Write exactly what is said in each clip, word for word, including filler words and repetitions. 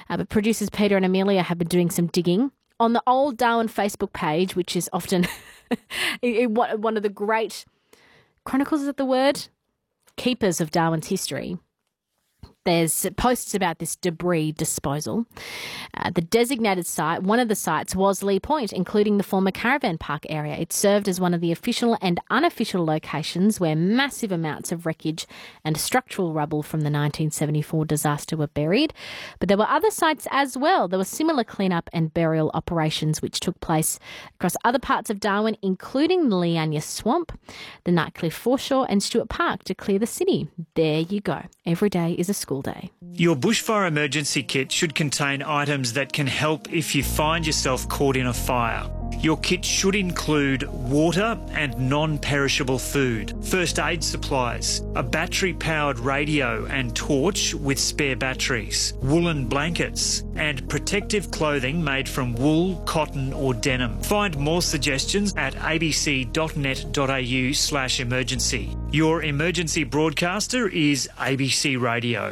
Uh, but producers Peter and Amelia have been doing some digging. On the old Darwin Facebook page, which is often one of the great chronicles, is that the word? Keepers of Darwin's history. There's posts about this debris disposal. Uh, the designated site, one of the sites was Lee Point, including the former caravan park area. It served as one of the official and unofficial locations where massive amounts of wreckage and structural rubble from the nineteen seventy-four disaster were buried. But there were other sites as well. There were similar cleanup and burial operations which took place across other parts of Darwin, including the Leanya Swamp, the Nightcliff Foreshore and Stuart Park to clear the city. There you go. Every day is a school day. Your bushfire emergency kit should contain items that can help if you find yourself caught in a fire. Your kit should include water and non-perishable food, first aid supplies, a battery-powered radio and torch with spare batteries, woolen blankets, and protective clothing made from wool, cotton or denim. Find more suggestions at abc.net.au slash emergency. Your emergency broadcaster is A B C Radio.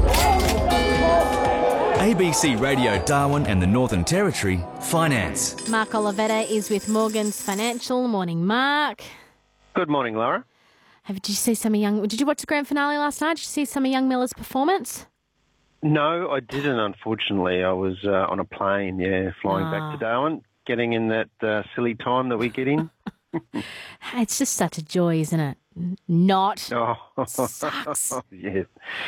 A B C Radio Darwin and the Northern Territory Finance. Mark Olivetta is with Morgans Financial. Morning, Mark. Good morning, Laura. Have, did you see some of young? Did you watch the grand finale last night? Did you see some of young Miller's performance? No, I didn't. Unfortunately, I was uh, on a plane. Yeah, flying oh. back to Darwin, getting in that uh, silly time that we get in. It's just such a joy, isn't it? Not. Oh, sucks. Yeah.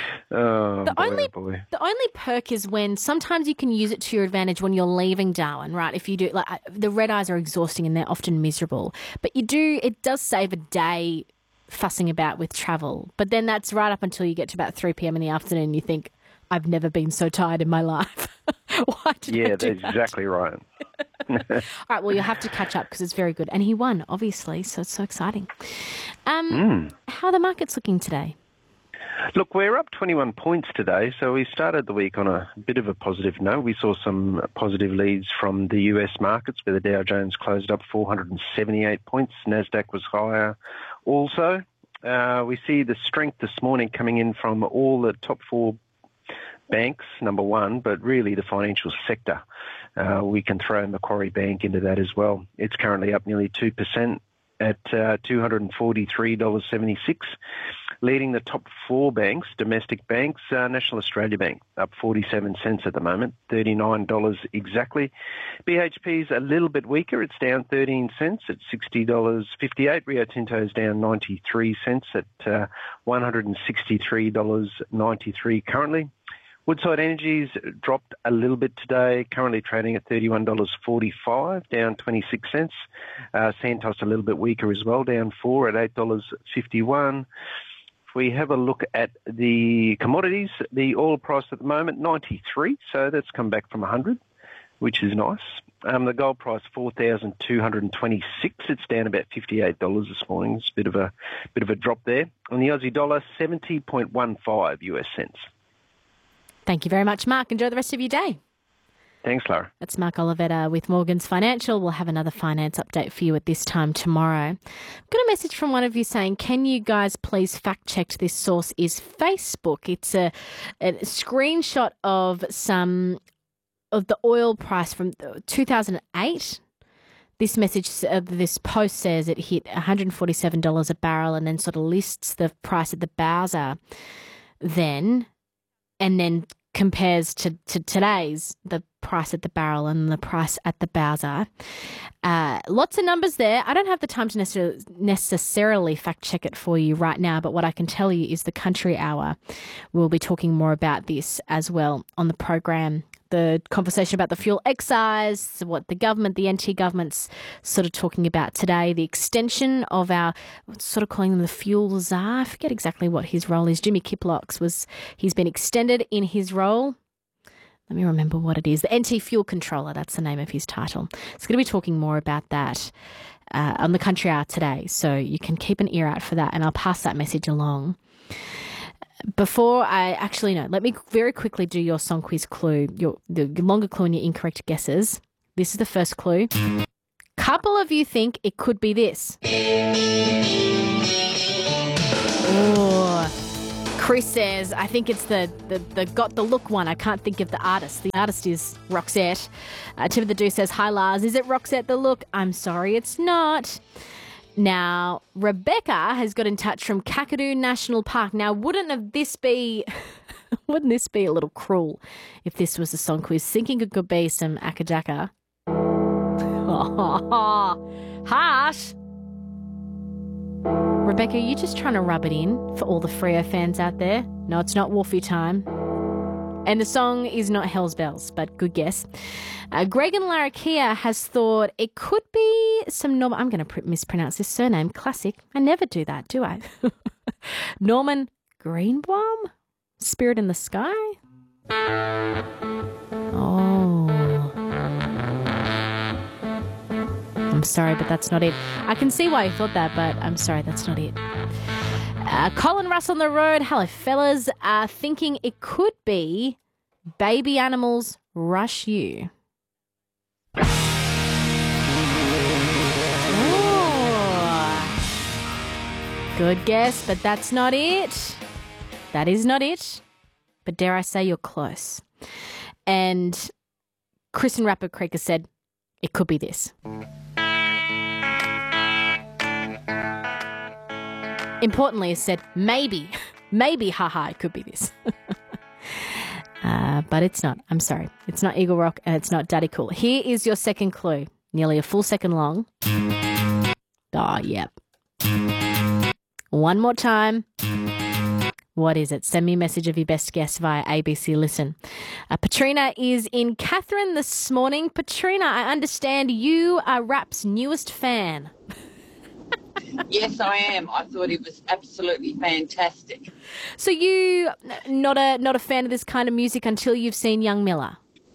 Oh, the boy, only oh boy. the only perk is when sometimes you can use it to your advantage when you're leaving Darwin, right? If you do, like the red eyes are exhausting and they're often miserable, but you do it does save a day fussing about with travel. But then that's right up until you get to about three p.m. in the afternoon and you think, I've never been so tired in my life. Why did yeah, I do that's that? exactly right. All right, well, you'll have to catch up because it's very good. And he won, obviously, so it's so exciting. Um, Mm. How are the markets looking today? Look, we're up twenty-one points today, so we started the week on a bit of a positive note. We saw some positive leads from the U S markets, where the Dow Jones closed up four hundred seventy-eight points. NASDAQ was higher also. Uh, we see the strength this morning coming in from all the top four banks, number one, but really the financial sector. Uh, we can throw Macquarie Bank into that as well. It's currently up nearly two percent at uh, two hundred forty-three dollars seventy-six. Leading the top four banks, domestic banks, uh, National Australia Bank up forty-seven cents at the moment, thirty-nine dollars exactly. B H P's a little bit weaker. It's down thirteen cents at sixty dollars fifty-eight. Rio Tinto's down ninety-three cents at uh, one hundred sixty-three dollars ninety-three currently. Woodside Energy's dropped a little bit today, currently trading at thirty-one dollars forty-five, down twenty-six cents. Uh, Santos a little bit weaker as well, down four at eight dollars fifty-one. If we have a look at the commodities, the oil price at the moment, ninety-three, so that's come back from one hundred, which is nice. Um, the gold price, four thousand two hundred twenty-six. It's down about fifty-eight dollars this morning. It's a bit of a bit of a drop there. On the Aussie dollar, seventy point one five U S cents. Thank you very much, Mark. Enjoy the rest of your day. Thanks, Laura. That's Mark Olivetta with Morgans Financial. We'll have another finance update for you at this time tomorrow. I've got a message from one of you saying, can you guys please fact check this source is Facebook? It's a, a screenshot of some of the oil price from two thousand eight. This message, uh, this post says it hit one hundred forty-seven dollars a barrel and then sort of lists the price at the Bowser then, and then compares to, to today's, the price at the barrel and the price at the Bowser. Uh, lots of numbers there. I don't have the time to necessarily, necessarily fact check it for you right now, but what I can tell you is the Country Hour. We'll be talking more about this as well on the program. The conversation about the fuel excise, what the government, the N T government's sort of talking about today, the extension of our, sort of calling them the fuel czar. I forget exactly what his role is. Jimmy Kiplocks was, he's been extended in his role. Let me remember what it is. The N T Fuel Controller, that's the name of his title. It's going to be talking more about that uh, on the Country Hour today, so you can keep an ear out for that, and I'll pass that message along. Before I actually know, let me very quickly do your song quiz clue, your the longer clue and your incorrect guesses. This is the first clue. Couple of you think it could be this. Oh, Chris says, I think it's the, the, the Got the Look one. I can't think of the artist. The artist is Roxette. Uh, Tim the Do says, hi, Lars. Is it Roxette the Look? I'm sorry, it's not. Now, Rebecca has got in touch from Kakadu National Park. Now, wouldn't have this be... wouldn't this be a little cruel if this was a song quiz? Thinking it could be some Akajaka. Harsh. Rebecca, you just trying to rub it in for all the Freo fans out there? No, it's not Wolfie time. And the song is not Hell's Bells, but good guess. Uh, Greg and Larakia has thought it could be some Norman... I'm going to pr- mispronounce this surname. Classic. I never do that, do I? Norman Greenbaum? Spirit in the Sky? Oh... I'm sorry, but that's not it. I can see why you thought that, but I'm sorry, that's not it. Uh, Colin Russ on the road. Hello, fellas. Uh, thinking it could be Baby Animals Rush You. Oh. Good guess, but that's not it. That is not it. But dare I say you're close. And Chris in Rapid Creek has said it could be this. Importantly, has said, maybe, maybe, haha, it could be this. uh, but it's not. I'm sorry. It's not Eagle Rock and it's not Daddy Cool. Here is your second clue. Nearly a full second long. Oh, yep. One more time. What is it? Send me a message of your best guess via A B C Listen. Uh, Patrina is in Catherine this morning. Patrina, I understand you are Rap's newest fan. Yes, I am. I thought it was absolutely fantastic. So you not a not a fan of this kind of music until you've seen Young Miller?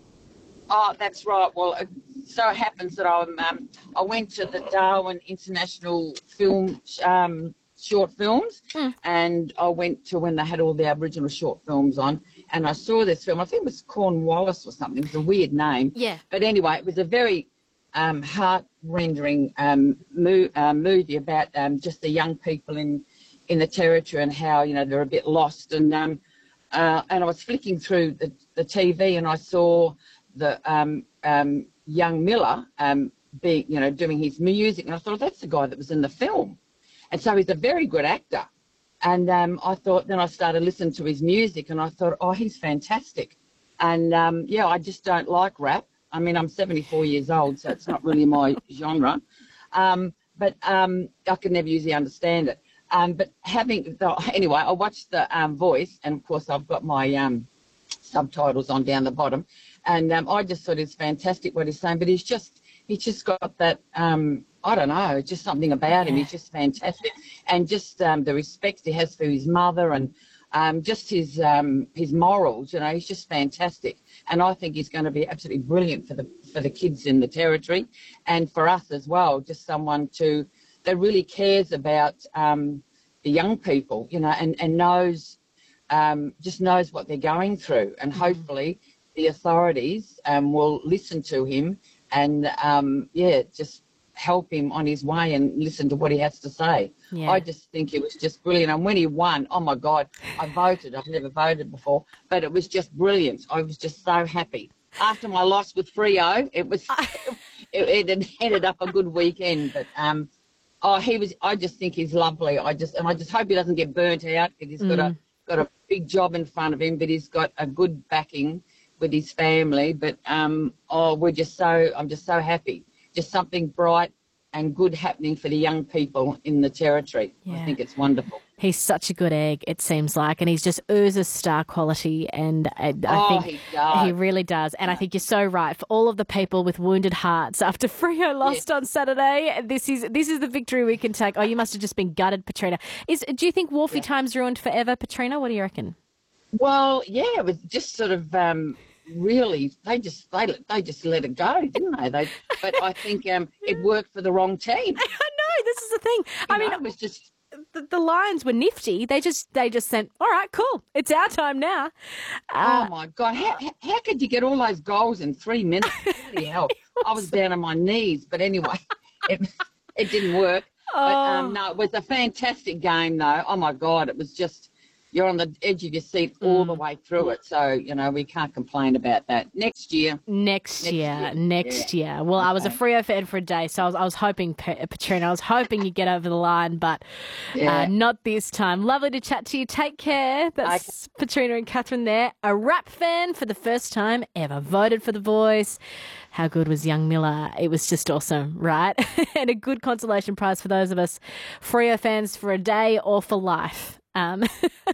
Oh, that's right. Well, it so happens that I'm, um, I went to the Darwin International Film um, Short Films, mm. and I went to when they had all the Aboriginal short films on, and I saw this film. I think it was Cornwallis or something. It was a weird name. Yeah. But anyway, it was a very Um, heart-rendering um, mo- uh, movie about um, just the young people in, in the territory and how, you know, they're a bit lost. And um, uh, and I was flicking through the, the T V and I saw the um, um, young Miller um, being, you know, doing his music. And I thought, that's the guy that was in the film. And so he's a very good actor. And um, I thought, then I started listening to his music and I thought, oh, he's fantastic. And, um, yeah, I just don't like rap. I mean, I'm seventy-four years old, so it's not really my genre. Um, but um, I can never usually understand it. Um, but having, the, anyway, I watched The um, Voice, and of course I've got my um, subtitles on down the bottom. And um, I just thought it's fantastic what he's saying, but he's just, he's just got that, um, I don't know, just something about him. He's just fantastic. And just um, the respect he has for his mother and um, just his um, his morals, you know, he's just fantastic. And I think he's going to be absolutely brilliant for the for the kids in the territory and for us as well, just someone to that really cares about um, the young people, you know, and, and knows, um, just knows what they're going through. And hopefully the authorities um, will listen to him and, um, yeah, just help him on his way and listen to what he has to say. Yeah. I just think it was just brilliant. And when he won, oh, my God, I voted. I've never voted before, but it was just brilliant. I was just so happy. After my loss with Freo, it was it, it ended up a good weekend. But, um, oh, he was, I just think he's lovely. I just, and I just hope he doesn't get burnt out because he's got, mm. a, got a big job in front of him, but he's got a good backing with his family. But, um, oh, we're just so, I'm just so happy. Just something bright and good happening for the young people in the territory. Yeah. I think it's wonderful. He's such a good egg, it seems like, and he's just oozes star quality, and I, I oh, think he, does. he really does. And I think you're so right. For all of the people with wounded hearts after Freo lost yeah. on Saturday, this is this is the victory we can take. Oh, you must have just been gutted, Patrina. Is do you think Wolfie yeah. time's ruined forever, Patrina? What do you reckon? Well, yeah, it was just sort of. Um, Really, they just they they just let it go, didn't they? They, but I think um, it worked for the wrong team. I know, this is the thing. You I know, mean, it was just the, the Lions were nifty. They just they just said, "All right, cool, it's our time now." Uh, oh my God, how how could you get all those goals in three minutes? Bloody hell! I was down on my knees, but anyway, it it didn't work. Oh. But um, no, it was a fantastic game, though. Oh my God, it was just. you're on the edge of your seat all the way through it. So, you know, we can't complain about that. Next year. Next, Next year, year. next Yeah. year. Well, I was a Okay. Freo fan for a day, so I was, I was hoping, Pe- Patrina, I was hoping you'd get over the line, but Yeah. uh, not this time. Lovely to chat to you. Take care. That's Patrina and Catherine there. A rap fan for the first time ever. Voted for The Voice. How good was Young Miller? It was just awesome, right? And a good consolation prize for those of us Freo fans for a day or for life. Um,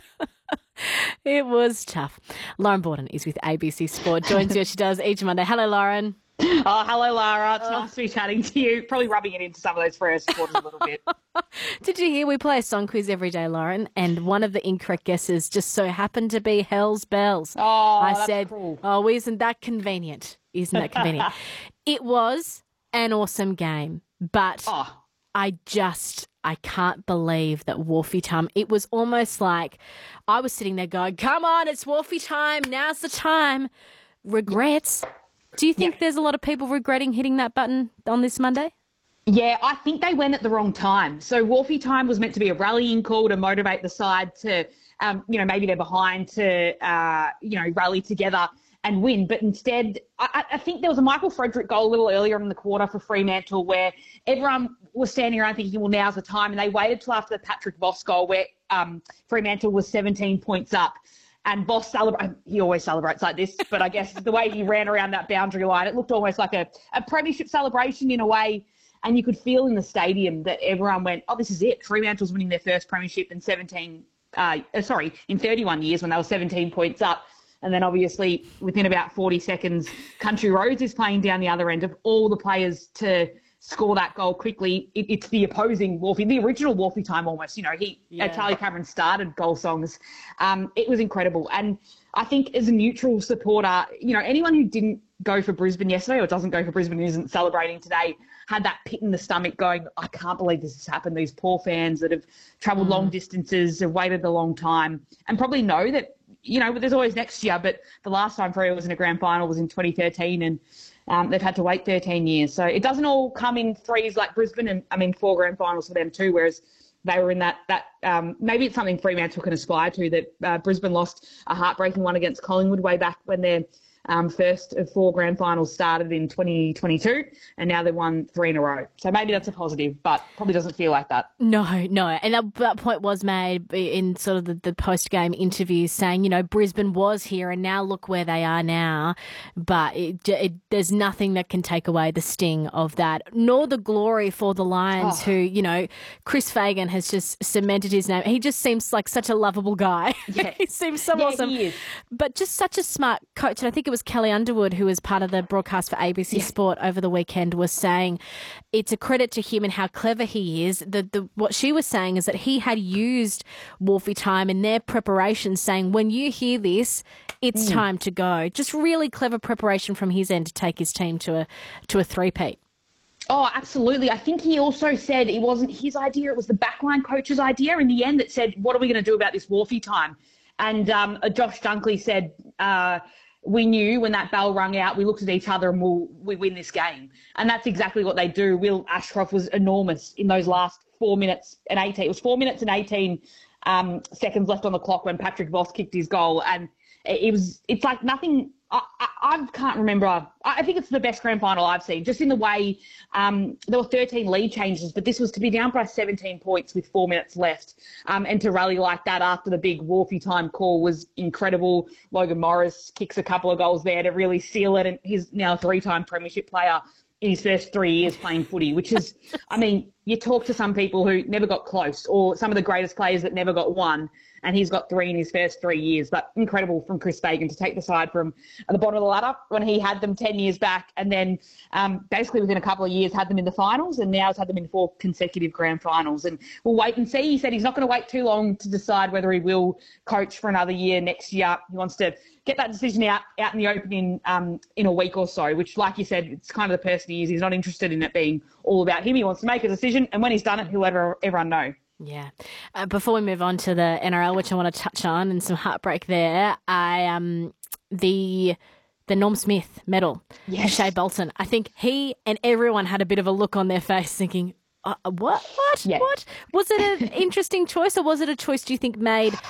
it was tough. Lauren Borden is with A B C Sport. Joins you as she does each Monday. Hello, Lauren. Oh, hello, Lara. It's nice to be chatting to you. Probably rubbing it into some of those Freo supporters a little bit. Did you hear we play a song quiz every day, Lauren? And one of the incorrect guesses just so happened to be Hell's Bells. Oh, I that's said, cool. oh, isn't that convenient? Isn't that convenient? It was an awesome game, but Oh, I just, I can't believe that Wolfie time, it was almost like I was sitting there going, come on, it's Wolfie time, now's the time. Regrets. Do you think there's a lot of people regretting hitting that button on this Monday? yeah, I think they went at the wrong time. So Wolfie time was meant to be a rallying call to motivate the side to, um, you know, maybe they're behind to, uh, you know, rally together and win. But instead, I, I think there was a Michael Frederick goal a little earlier in the quarter for Fremantle where everyone was standing around thinking, well, now's the time. And they waited till after the Patrick Voss goal where um, Fremantle was seventeen points up. And Voss celebrate. He always celebrates like this, but I guess the way he ran around that boundary line, it looked almost like a, a premiership celebration in a way. And you could feel in the stadium that everyone went, oh, this is it. Fremantle's winning their first premiership in seventeen, uh, sorry, in thirty-one years when they were seventeen points up. And then obviously within about forty seconds, Country Roads is playing down the other end of all the players to score that goal quickly. It, it's the opposing Wolfie, the original Wolfie time almost. You know, he Yeah. uh, Charlie Cameron started goal songs. Um, it was incredible. And I think as a neutral supporter, you know, anyone who didn't go for Brisbane yesterday or doesn't go for Brisbane and isn't celebrating today had that pit in the stomach going, I can't believe this has happened. These poor fans that have travelled Mm. long distances, have waited a long time and probably know that, you know, there's always next year, but the last time Freo was in a grand final was in twenty thirteen and um, they've had to wait thirteen years. So it doesn't all come in threes like Brisbane and, I mean, four grand finals for them too, whereas they were in that, that um, maybe it's something Fremantle can aspire to, that uh, Brisbane lost a heartbreaking one against Collingwood way back when their um, first of four grand finals started in twenty twenty-two, and now they've won three in a row. So maybe that's a positive, but probably doesn't feel like that. No, no. And that, that point was made in sort of the, the post-game interviews saying, you know, Brisbane was here and now look where they are now. But it, it, there's nothing that can take away the sting of that, nor the glory for the Lions Oh. who, you know, Chris Fagan has just cemented his name. He just seems like such a lovable guy. Yeah. He seems so Yeah, awesome. he is. But just such a smart coach. And I think it was Kelly Underwood, who was part of the broadcast for A B C Yeah. Sport over the weekend, was saying it's a credit to him and how clever he is. The, the, what she was saying is that he had used Wolfie time in their preparation, saying, when you hear this, it's Mm. time to go. Just really clever preparation from his end to take his team to a to a three-peat. Oh, absolutely. I think he also said it wasn't his idea, it was the backline coach's idea in the end that said, what are we going to do about this Wolfie time? And um, uh, Josh Dunkley said, uh, we knew when that bell rung out, we looked at each other and we'll, we win this game. And that's exactly what they do. Will Ashcroft was enormous in those last four minutes and eighteen. It was four minutes and eighteen um, seconds left on the clock when Patrick Voss kicked his goal. And it, it was, it's like nothing. I, I, I can't remember. I, I think it's the best grand final I've seen, just in the way um, there were thirteen lead changes, but this was to be down by seventeen points with four minutes left um, and to rally like that after the big Wolfie time call was incredible. Logan Morris kicks a couple of goals there to really seal it, and he's now a three-time premiership player in his first three years playing footy, which is, I mean, you talk to some people who never got close or some of the greatest players that never got one, and he's got three in his first three years. But incredible from Chris Fagan to take the side from the bottom of the ladder when he had them ten years back and then um, basically within a couple of years had them in the finals and now has had them in four consecutive grand finals. And we'll wait and see. He said he's not going to wait too long to decide whether he will coach for another year next year. He wants to get that decision out, out in the open in, um, in a week or so, which, like you said, it's kind of the person he is. He's not interested in it being all about him. He wants to make a decision, and when he's done it, he'll let everyone know. Yeah. Uh, before we move on to the N R L, which I want to touch on, and some heartbreak there, I um the the Norm Smith medal, Yes. Shea Bolton. I think he and everyone had a bit of a look on their face, thinking, uh, "What? What? Yeah. What? Was it an interesting choice, or was it a choice? Do you think made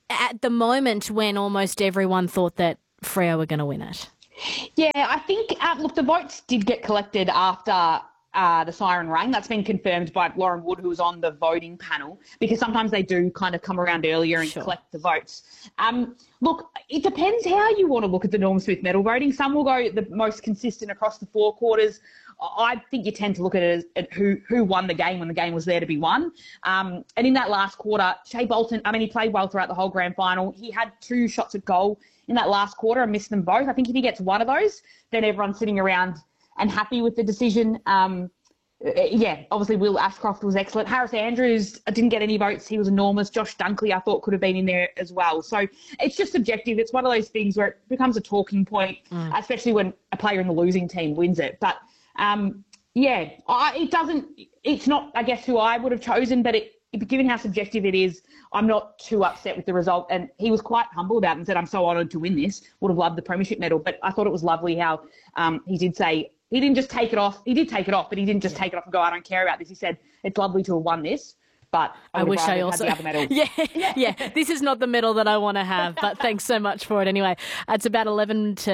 at the moment when almost everyone thought that Freo were going to win it? Yeah, I think, uh, look, the votes did get collected after uh, the siren rang. That's been confirmed by Lauren Wood, who was on the voting panel, because sometimes they do kind of come around earlier and Sure. collect the votes. Um, look, it depends how you want to look at the Norm Smith medal voting. Some will go the most consistent across the four quarters. I think you tend to look at it as at who who won the game when the game was there to be won. Um, and in that last quarter, Shea Bolton, I mean, he played well throughout the whole grand final. He had two shots at goal in that last quarter and missed them both. I think if he gets one of those, then everyone's sitting around and happy with the decision. Um, yeah, obviously Will Ashcroft was excellent. Harris Andrews didn't get any votes. He was enormous. Josh Dunkley, I thought, could have been in there as well. So it's just subjective. It's one of those things where it becomes a talking point, mm. especially when a player in the losing team wins it. But, um, yeah, I, it doesn't – it's not, I guess, who I would have chosen, but it, given how subjective it is, I'm not too upset with the result. And he was quite humble about it and said, I'm so honoured to win this, would have loved the premiership medal. But I thought it was lovely how um, he did say – he didn't just take it off. He did take it off, but he didn't just take it off and go, I don't care about this. He said, it's lovely to have won this, but I, I wish I also had the other medal. yeah, yeah, yeah. This is not the medal that I want to have, but thanks so much for it anyway. It's about eleven to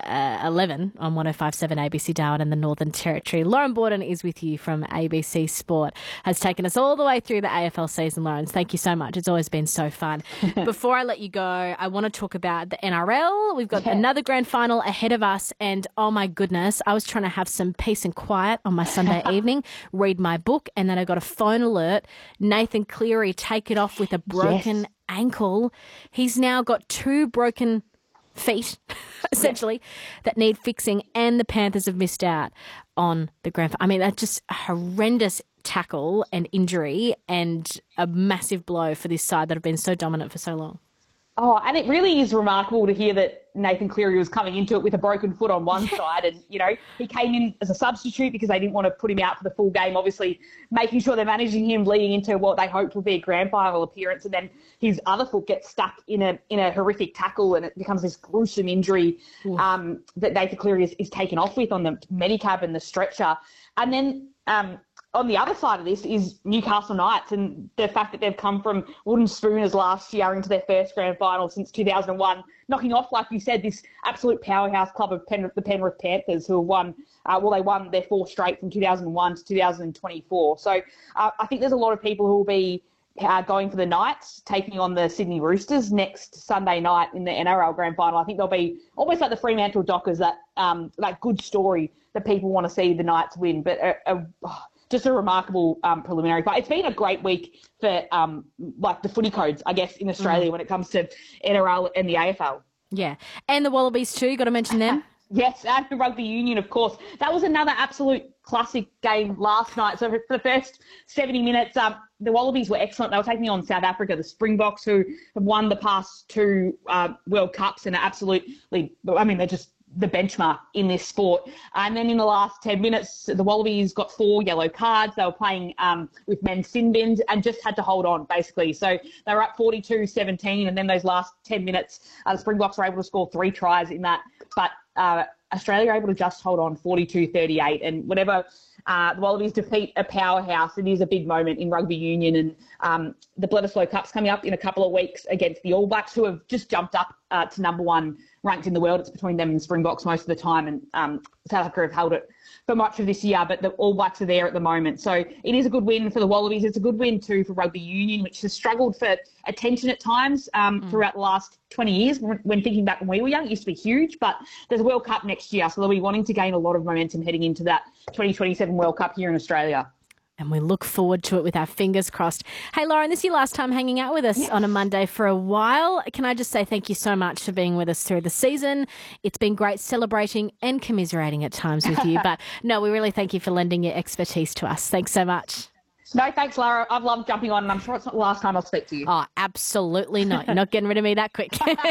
eleven on one oh five point seven A B C Darwin and the Northern Territory. Lauren Borden is with you from A B C Sport. Has taken us all the way through the A F L season, Lauren. Thank you so much. It's always been so fun. Before I let you go, I want to talk about the N R L. We've got yeah. another grand final ahead of us, and oh my goodness, I was trying to have some peace and quiet on my Sunday evening, read my book, and then I got a phone alert. Nathan Cleary take it off with a broken yes. ankle. He's now got two broken feet, essentially, yes. that need fixing, and the Panthers have missed out on the grand final. I mean, that's just a horrendous tackle and injury and a massive blow for this side that have been so dominant for so long. Oh, and it really is remarkable to hear that Nathan Cleary was coming into it with a broken foot on one side. And, you know, he came in as a substitute because they didn't want to put him out for the full game, obviously making sure they're managing him leading into what they hoped would be a grand final appearance. And then his other foot gets stuck in a in a horrific tackle and it becomes this gruesome injury um, that Nathan Cleary is, is taken off with on the Medicab and the stretcher. And then um, on the other side of this is Newcastle Knights and the fact that they've come from wooden spooners last year into their first grand final since two thousand one, knocking off, like you said, this absolute powerhouse club of Pen- the Penrith Panthers, who have won, uh, well, they won their four straight from two thousand one to two thousand twenty-four. So uh, I think there's a lot of people who will be uh, going for the Knights, taking on the Sydney Roosters next Sunday night in the N R L grand final. I think they'll be almost like the Fremantle Dockers, that um, that good story that people want to see the Knights win. But uh, uh, just a remarkable um, preliminary fight. It's been a great week for um, like the footy codes, I guess, in Australia mm. when it comes to N R L and the A F L. Yeah, and the Wallabies too. You got to mention them. Yes, and the rugby union, of course. That was another absolute classic game last night. So for the first seventy minutes, um, the Wallabies were excellent. They were taking on South Africa, the Springboks, who have won the past two uh, World Cups and are absolutely, I mean, they're just the benchmark in this sport. And then in the last ten minutes, the Wallabies got four yellow cards. They were playing um, with men's sin bins and just had to hold on, basically. So they were up forty-two seventeen, and then those last ten minutes, uh, the Springboks were able to score three tries in that. But uh, Australia are able to just hold on forty-two thirty-eight. And whenever uh, the Wallabies defeat a powerhouse, it is a big moment in rugby union. And um, the Bledisloe Cup's coming up in a couple of weeks against the All Blacks, who have just jumped up uh, to number one ranked in the world. It's between them and the Springboks most of the time, and um, South Africa have held it for much of this year, but the All Blacks are there at the moment. So it is a good win for the Wallabies. It's a good win too for rugby union, which has struggled for attention at times um, mm. throughout the last twenty years. When thinking back when we were young, it used to be huge, but there's a World Cup next year, so they'll be wanting to gain a lot of momentum heading into that twenty twenty-seven World Cup here in Australia. And we look forward to it with our fingers crossed. Hey, Lauren, this is your last time hanging out with us yes. on a Monday for a while. Can I just say thank you so much for being with us through the season. It's been great celebrating and commiserating at times with you. But no, we really thank you for lending your expertise to us. Thanks so much. No, thanks, Lara. I've loved jumping on, and I'm sure it's not the last time I'll speak to you. Oh, absolutely not. You're not getting rid of me that quick.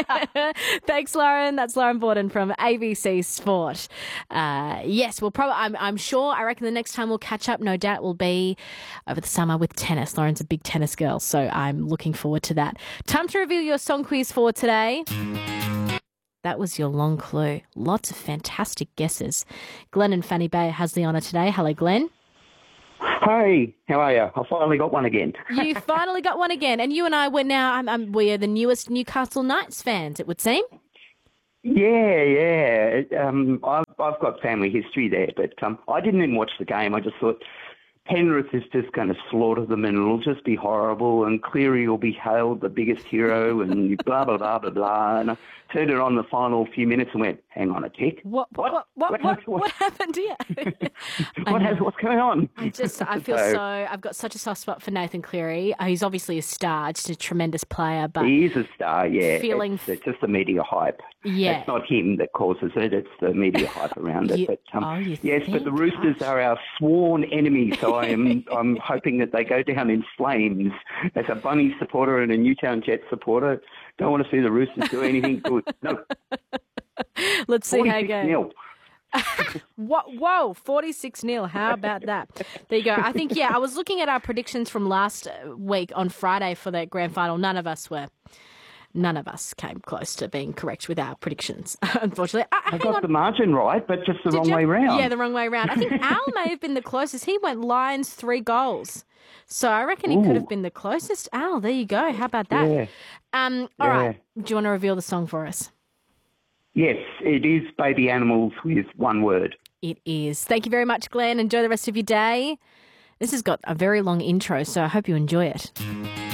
Thanks, Lauren. That's Lauren Borden from A B C Sport. Uh, yes, we'll probably. I'm, I'm sure. I reckon the next time we'll catch up, no doubt, will be over the summer with tennis. Lauren's a big tennis girl, so I'm looking forward to that. Time to reveal your song quiz for today. That was your long clue. Lots of fantastic guesses. Glenn and Fanny Bay has the honour today. Hello, Glenn. Hey, how are you? I finally got one again. You finally got one again. And you and I, we're now, I'm, I'm, we are the newest Newcastle Knights fans, it would seem. Yeah, yeah. Um, I've, I've got family history there, but um, I didn't even watch the game. I just thought Penrith is just going to slaughter them and it'll just be horrible, and Cleary will be hailed the biggest hero and blah, blah, blah, blah, blah. And I turned it on the final few minutes and went, hang on a tick. What what what what, what, what, what happened here? what has, what's going on? I just, I feel so, so, I've got such a soft spot for Nathan Cleary. Uh, he's obviously a star, just a tremendous player. But he is a star, yeah. Feeling... It's, it's just the media hype. Yeah. It's not him that causes it, it's the media hype around it. You, but, um, oh, you yes, think? but the Roosters are our sworn enemy, so I am I'm hoping that they go down in flames. As a Bunny supporter and a Newtown Jets supporter, don't want to see the Roosters do anything good. No. Let's see how it goes. Nil. What, whoa, forty-six nil. How about that? There you go. I think, yeah, I was looking at our predictions from last week on Friday for the grand final. None of us were, none of us came close to being correct with our predictions, unfortunately. I, I got on. the margin right, but just the Did wrong you? way round. Yeah, the wrong way round. I think Al may have been the closest. He went Lions three goals. So I reckon he Ooh. could have been the closest. Al, there you go. How about that? Yeah. Um, all yeah. right. Do you want to reveal the song for us? Yes, it is Baby Animals with one word. It is. Thank you very much, Glenn. Enjoy the rest of your day. This has got a very long intro, so I hope you enjoy it.